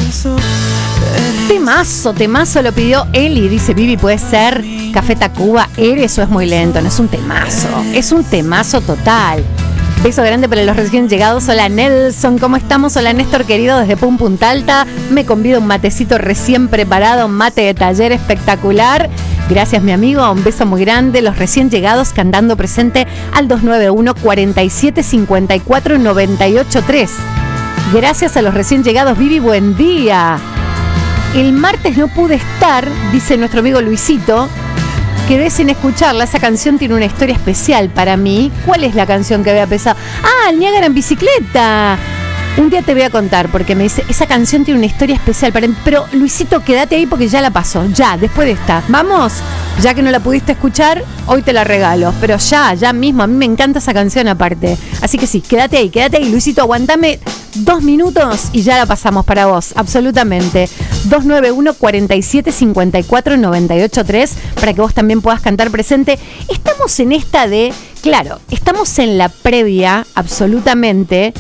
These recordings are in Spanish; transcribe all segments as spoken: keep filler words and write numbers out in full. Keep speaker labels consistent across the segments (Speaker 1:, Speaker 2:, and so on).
Speaker 1: Temazo, temazo lo pidió Eli. Dice, Vivi, ¿puede ser Café Tacuba? ¿Eres o es muy lento? No, es un temazo. Es un temazo total. Beso grande para los recién llegados. Hola Nelson, ¿cómo estamos? Hola Néstor querido desde Pum Punta Alta. Me convido un matecito recién preparado, un mate de taller espectacular. Gracias mi amigo, un beso muy grande. Los recién llegados cantando presente al dos nueve uno, cuatro siete, cinco cuatro, nueve ocho tres. Gracias a los recién llegados, Vivi, buen día. El martes no pude estar, dice nuestro amigo Luisito. Quedé sin escucharla, esa canción tiene una historia especial para mí. ¿Cuál es la canción que había pensado? Ah, el Niágara en bicicleta. Un día te voy a contar porque me dice, esa canción tiene una historia especial para mí. Pero Luisito, quédate ahí porque ya la pasó, ya, después de esta. Vamos, ya que no la pudiste escuchar, hoy te la regalo. Pero ya, ya mismo, a mí me encanta esa canción aparte. Así que sí, quédate ahí, quédate ahí, Luisito, aguantame dos minutos y ya la pasamos para vos, absolutamente. dos nueve uno, cuatro siete, cinco cuatro, nueve ocho tres para que vos también puedas cantar presente. Estamos en esta de, claro, estamos en la previa absolutamente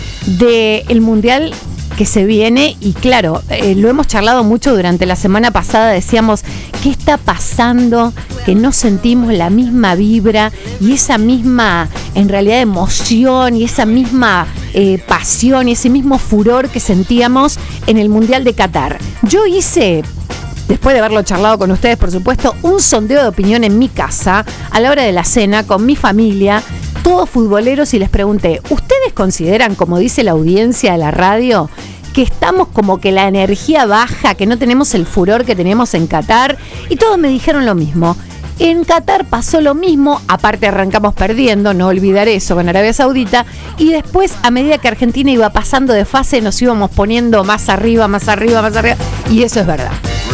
Speaker 1: del Mundial que se viene y claro, eh, lo hemos charlado mucho durante la semana pasada, decíamos, ¿qué está pasando? Que no sentimos la misma vibra y esa misma, en realidad, emoción y esa misma eh, pasión y ese mismo furor que sentíamos en el Mundial de Qatar. Yo hice, después de haberlo charlado con ustedes, por supuesto, un sondeo de opinión en mi casa, a la hora de la cena, con mi familia, todos futboleros, y les pregunté, ¿ustedes consideran, como dice la audiencia de la radio, que estamos como que la energía baja, que no tenemos el furor que teníamos en Qatar? Y todos me dijeron lo mismo. En Qatar pasó lo mismo, aparte arrancamos perdiendo, no olvidaré eso, con Arabia Saudita, y después a medida que Argentina iba pasando de fase nos íbamos poniendo más arriba, más arriba, más arriba, y eso es verdad.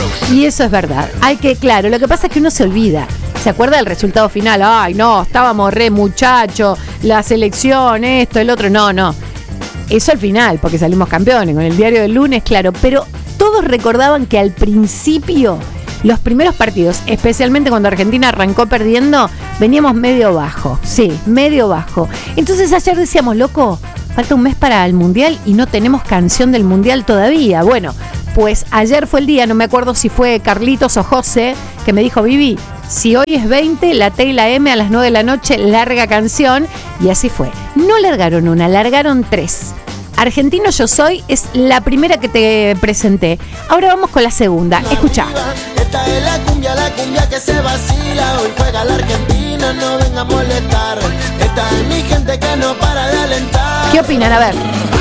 Speaker 1: Y eso es verdad. Hay que, claro, lo que pasa es que uno se olvida. ¿Se acuerda del resultado final? Ay, no, estábamos re muchachos, la selección, esto, el otro. No, no. Eso al final, porque salimos campeones, con el diario del lunes, claro. Pero todos recordaban que al principio, los primeros partidos, especialmente cuando Argentina arrancó perdiendo, veníamos medio bajo. Sí, medio bajo. Entonces ayer decíamos, loco, falta un mes para el Mundial y no tenemos canción del Mundial todavía. Bueno, pues ayer fue el día, no me acuerdo si fue Carlitos o José, que me dijo, Vivi, si hoy es veinte, la T y la M a las nueve de la noche, larga canción, y así fue. No largaron una, largaron tres. Argentino Yo Soy es la primera que te presenté. Ahora vamos con la segunda, escuchá.
Speaker 2: Esta es la cumbia, la cumbia que se vacila. Hoy juega la Argentina, no venga a molestar. Esta es mi gente que no para de alentar.
Speaker 1: ¿Qué opinan? A ver.